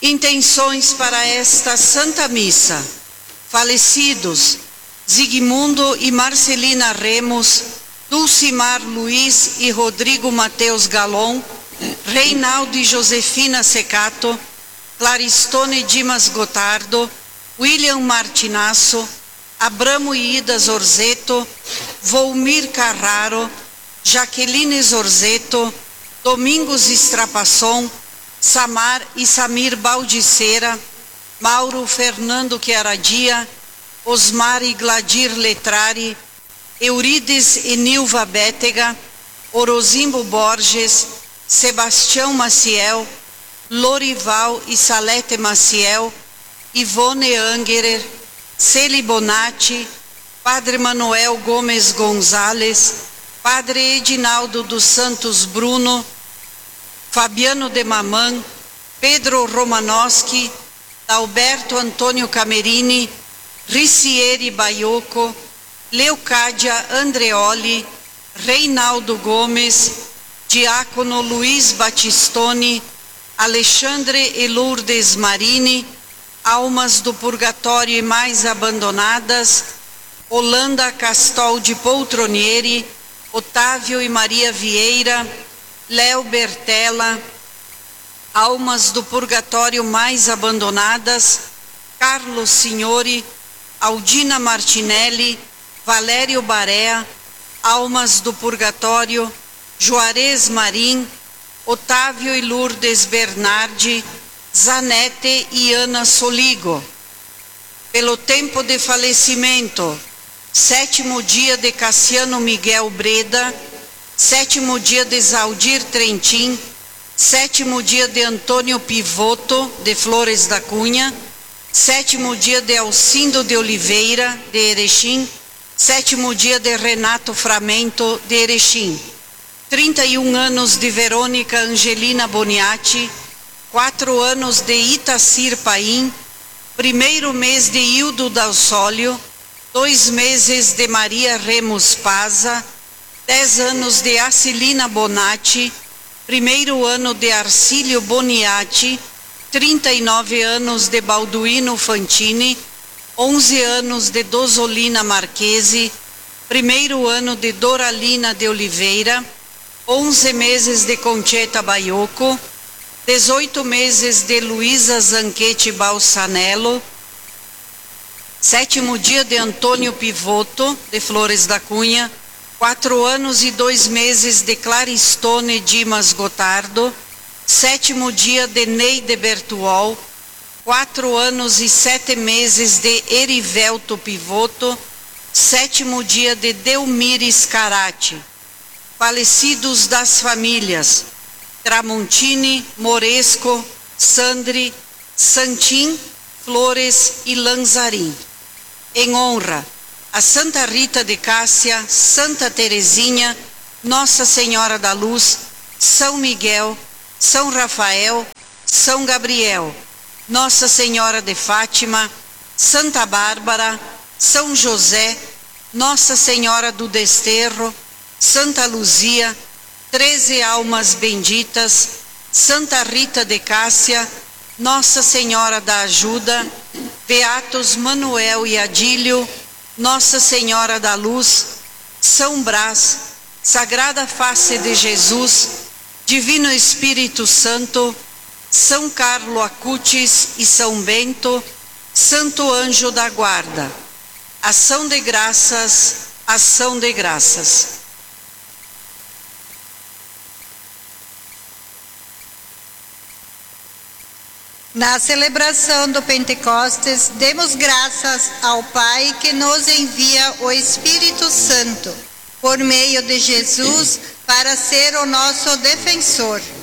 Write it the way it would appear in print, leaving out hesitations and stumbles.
Intenções para esta Santa Missa. Falecidos: Zigmundo e Marcelina Remos, Dulcimar Luiz e Rodrigo Mateus Galon, Reinaldo e Josefina Secato, Claristone Dimas Gotardo, William Martinasso, Abramo e Ida Zorzeto, Volmir Carraro, Jaqueline Zorzeto, Domingos Estrapasson, Samar e Samir Baldiceira, Mauro Fernando Chiaradia, Osmar e Gladir Letrari, Eurides e Nilva Bétega, Orozimbo Borges, Sebastião Maciel, Lorival e Salete Maciel, Ivone Angerer, Celi Bonatti, Padre Manuel Gomes Gonzalez, Padre Edinaldo dos Santos Bruno, Fabiano de Mamã, Pedro Romanowski, Alberto Antônio Camerini, Ricieri Baiocco, Leocádia Andreoli, Reinaldo Gomes, Diácono Luiz Batistoni, Alexandre e Lourdes Marini, Almas do Purgatório e Mais Abandonadas, Holanda Castol de Poltronieri, Otávio e Maria Vieira, Léo Bertella, Almas do Purgatório Mais Abandonadas, Carlos Signori, Aldina Martinelli, Valério Barea, Almas do Purgatório, Juarez Marim, Otávio e Lourdes Bernardi, Zanete e Ana Soligo. Pelo tempo de falecimento: 7º dia de Cassiano Miguel Breda, 7º dia de Zaldir Trentin, 7º dia de Antônio Pivoto, de Flores da Cunha, 7º dia de Alcindo de Oliveira, de Erechim, 7º dia de Renato Framento, de Erechim. 31 anos de Verônica Angelina Boniati, 4 anos de Itacir Paim, 1º mês de Hildo Dalsólio, 2 meses de Maria Remos Paza, 10 anos de Acilina Bonatti, 1º ano de Arcílio Boniati, 39 anos de Balduino Fantini, 11 anos de Dosolina Marchesi, 1º ano de Doralina de Oliveira, 11 meses de Concheta Baiocco, 18 meses de Luísa Zanchetti Balsanello, 7º dia de Antônio Pivoto, de Flores da Cunha, 4 anos e 2 meses de Claristone Dimas Gotardo, 7º dia de Neide Bertuol, 4 anos e 7 meses de Erivelto Pivoto, 7º dia de Delmires Carati. Falecidos das famílias: Tramontini, Moresco, Sandri, Santim, Flores e Lanzarim. Em honra a Santa Rita de Cássia, Santa Teresinha, Nossa Senhora da Luz, São Miguel, São Rafael, São Gabriel, Nossa Senhora de Fátima, Santa Bárbara, São José, Nossa Senhora do Desterro, Santa Luzia, 13 almas benditas, Santa Rita de Cássia, Nossa Senhora da Ajuda, Beatos Manuel e Adílio, Nossa Senhora da Luz, São Brás, Sagrada Face de Jesus, Divino Espírito Santo, São Carlo Acutis e São Bento, Santo Anjo da Guarda. Ação de graças, ação de graças. Na celebração do Pentecostes, demos graças ao Pai que nos envia o Espírito Santo, por meio de Jesus, para ser o nosso defensor.